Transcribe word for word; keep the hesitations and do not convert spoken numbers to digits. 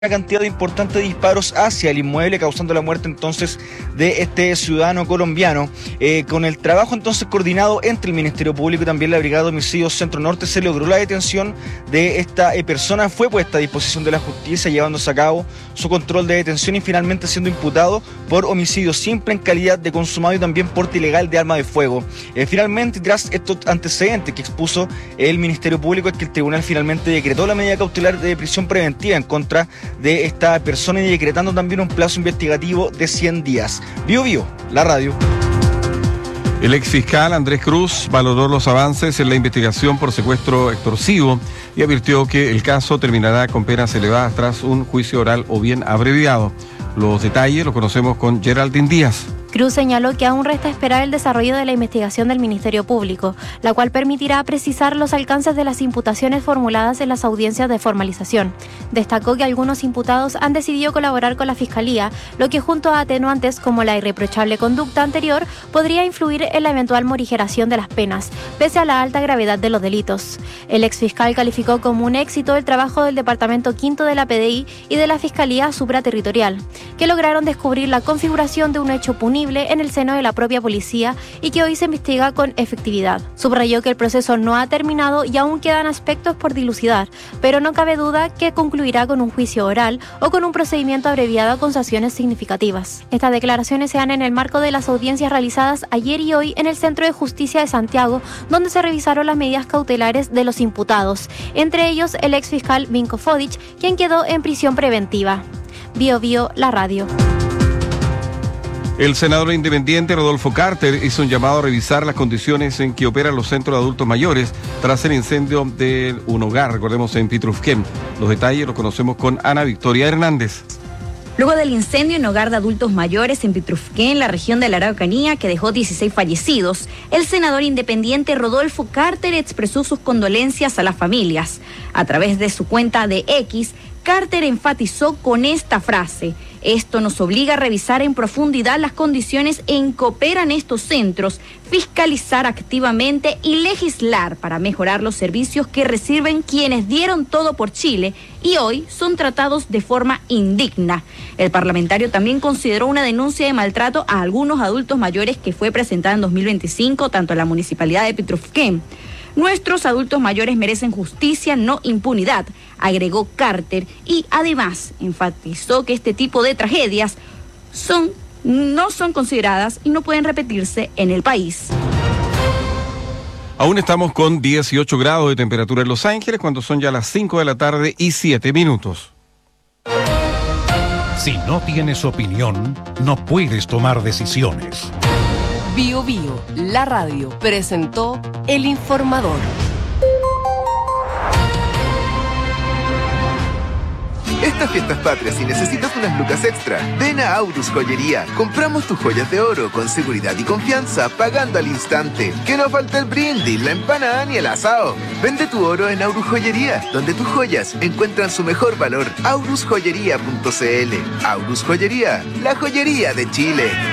una cantidad de importantes disparos hacia el inmueble, causando la muerte entonces de este ciudadano colombiano. Eh, con el trabajo entonces coordinado entre el Ministerio Público y también la Brigada de Homicidios Centro Norte, se logró la detención de esta eh, persona. Fue puesta a disposición de la justicia, llevándose a cabo su control de detención y finalmente siendo imputado por homicidio simple en calidad de consumado y también porte ilegal de arma de fuego. Eh, finalmente, tras estos antecedentes que expuso el Ministerio Público, es que el tribunal finalmente decretó la medida cautelar de prisión preventiva en contra de esta persona y decretando también un plazo investigativo de cien días. Bio Bio, la radio. El ex fiscal Andrés Cruz valoró los avances en la investigación por secuestro extorsivo y advirtió que el caso terminará con penas elevadas tras un juicio oral o bien abreviado. Los detalles los conocemos con Geraldine Díaz. Cruz señaló que aún resta esperar el desarrollo de la investigación del Ministerio Público, la cual permitirá precisar los alcances de las imputaciones formuladas en las audiencias de formalización. Destacó que algunos imputados han decidido colaborar con la Fiscalía, lo que junto a atenuantes como la irreprochable conducta anterior podría influir en la eventual morigeración de las penas, pese a la alta gravedad de los delitos. El exfiscal calificó como un éxito el trabajo del Departamento Quinto de la P D I y de la Fiscalía Supraterritorial, que lograron descubrir la configuración de un hecho punible en el seno de la propia policía y que hoy se investiga con efectividad. Subrayó que el proceso no ha terminado y aún quedan aspectos por dilucidar, pero no cabe duda que concluirá con un juicio oral o con un procedimiento abreviado con sanciones significativas. Estas declaraciones se dan en el marco de las audiencias realizadas ayer y hoy en el Centro de Justicia de Santiago, donde se revisaron las medidas cautelares de los imputados, entre ellos el exfiscal Vinko Fodic, quien quedó en prisión preventiva. Bio Bio, la radio. El senador independiente Rodolfo Carter hizo un llamado a revisar las condiciones en que operan los centros de adultos mayores tras el incendio de un hogar, recordemos, en Pitrufquén. Los detalles los conocemos con Ana Victoria Hernández. Luego del incendio en hogar de adultos mayores en Pitrufquén, en la región de la Araucanía, que dejó dieciséis fallecidos, el senador independiente Rodolfo Carter expresó sus condolencias a las familias. A través de su cuenta de X, Carter enfatizó con esta frase: esto nos obliga a revisar en profundidad las condiciones en que operan estos centros, fiscalizar activamente y legislar para mejorar los servicios que reciben quienes dieron todo por Chile y hoy son tratados de forma indigna. El parlamentario también consideró una denuncia de maltrato a algunos adultos mayores que fue presentada en dos mil veinticinco, tanto en la municipalidad de Pitrufquén. Nuestros adultos mayores merecen justicia, no impunidad, agregó Carter, y además enfatizó que este tipo de tragedias son, no son consideradas y no pueden repetirse en el país. Aún estamos con dieciocho grados de temperatura en Los Ángeles, cuando son ya las cinco de la tarde y siete minutos. Si no tienes opinión, no puedes tomar decisiones. Bio Bio, la radio, presentó El Informador. Estas fiestas patrias, si necesitas unas lucas extra, ven a Aurus Joyería. Compramos tus joyas de oro con seguridad y confianza, pagando al instante. Que no falta el brindis, la empanada ni el asado. Vende tu oro en Aurus Joyería, donde tus joyas encuentran su mejor valor. aurus joyería punto c l. Aurus Joyería, la joyería de Chile.